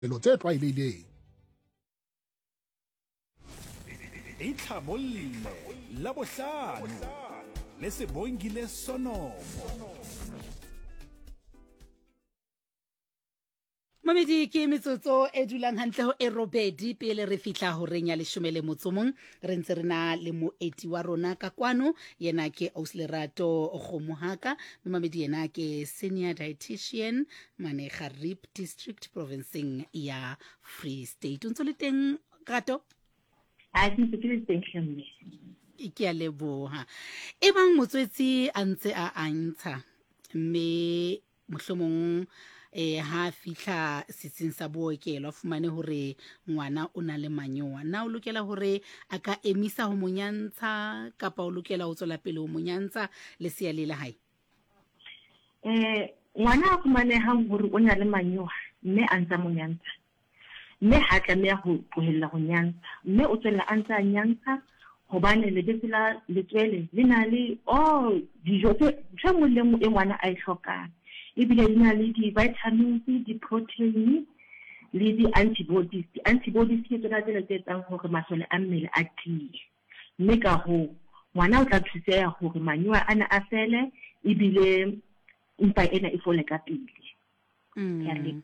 dilo tse tlwaelehileng. Itlhabolle la bohlano le Sebongile Sonomo. Mamedi ke metsotso e dulang hantle ho erobedi pele re fihla ho reng ya 11 re ntse re na le moeti wa rona ka kwano yena ke Auslerato Kgomohaka mamedi yena ke senior dietitian mane Harib district provinceng ya Free State ntse le teng Rato a ke se teng hle ke a leboha e bang motswetsi a ntse a antsha mme mohlomong ha fihla setsing sa bookelo a fumane hore ngwana o na le manyowa na o lokela hore a ka emisa ho monyantsha kapa o lokela ho tswela pele ho monyantsha le seya le hae ngwana a fumanehang hore o na le manyowa mme a ntsa monyantsha mme ha tlameha ho tlohella ho nyantsha mme o tswela a ntsa nyantsha hobane lebese la letswele le na le dijo tse ngwe le ngwe e ngwana a e hlokang ebile di na le di-vitamins, di-protein le di-antibodies. Di-antibodies ke tsona tse etsang hore masole a mmele a tiye mme ka hoo ngwana o tla thuseha hore manyowa ana a fele ebile mpa ena e fole ka pele.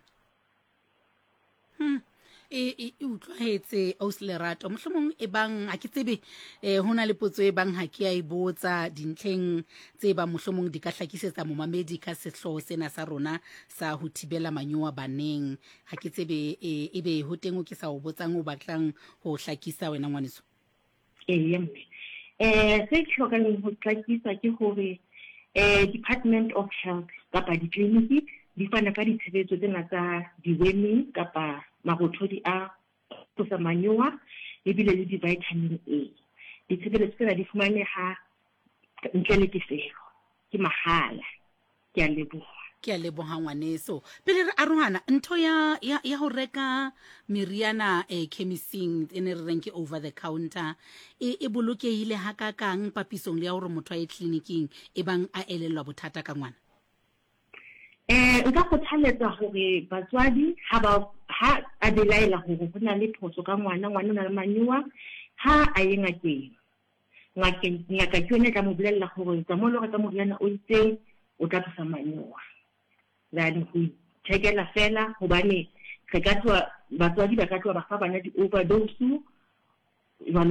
e utlwahetse Auslerato mohlomong e bang ha ke tsebe hona le potso e bang ha ke a e botsa dintlheng tse ba mohlomong di ka hlakisetsa momamedi ka sehloho sena sa rona sa ho thibela manyowa baneng ha ke tsebe ebe ho teng o ke sa o botsang o batlang ho hlakisa wena ngwaneso se ke hlokang ho hlakisa ke hore Department of Health kapa di-clinic di fana ka ditshebetso tsena tsa di-worming kapa marothodi a tlosa manyowa ebile le di-vitamin A. Ditshebeletso tsena di fumaneha ntle le tefelo ke mahala ke a leboha ngwaneso pele re arohana ntho ya ho reka meriana chemising ene re reng ke over the counter e bolokehile hakakang papisong le ya hore motho a ye clinicing e bang a elellwa bothata ka ngwana nka kgothaletsa hore batswadi ha a belaela hore ho na le phoso ka ngwana o na le manyowa ha a ye ngaka ke yone tla mo bolella hore tsamolo re ka moriana o itseng o tla tlosa manyowa then ho checkela fela hobane re ka tloha batswadi ba ka tloha ba fa bana di-overdose jwalo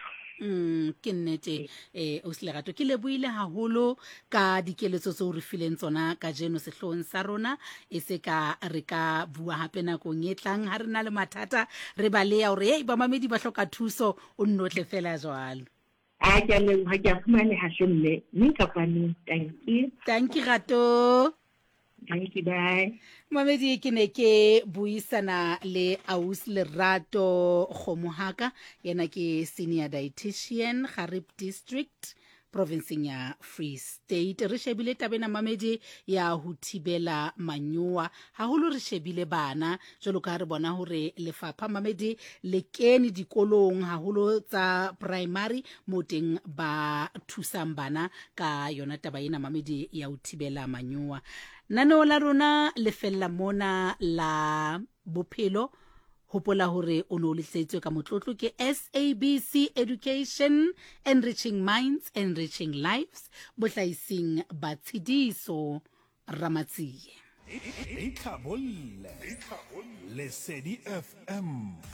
ke nnete Auslerato ke lebohile haholo ka dikeletso tseo re fileng tsona ka jeno sehlohong sa rona e se ka re ka bua hape nakong e tlang ha re na le mathata re baleya hore ba mamedi ba hloka thuso o nnotle fela jwalo a ke a leboha ke a fumaneha hle mme kapane thank you Rato thank you bye mamedi ke ne ke buisana le Auslerato Kgomohaka yena ke senior dietitian Harib district provinceng ya Free State re shebile tabena mamedi ya ho thibela manyowa haholo re shebile bana jwalo ka re bona hore lefapha mamedi le kene dikolong haholo tsa primary moteng ba thusang bana ka yona taba ena mamedi ya ho thibela manyowa nano la rona le fella mona la bophelo hopola hore o no le tletswe ka motlotlo ke SABC Education Enriching Minds Enriching Lives bohlaising ba Tshidiso Ramatsie Itlhabolle Lesedi FM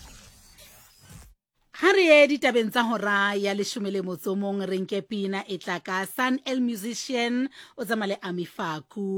ha re ye ditabeng tsa hora ya 11 re nke pina e tla ka Sun El Musician o tsamale Amifaku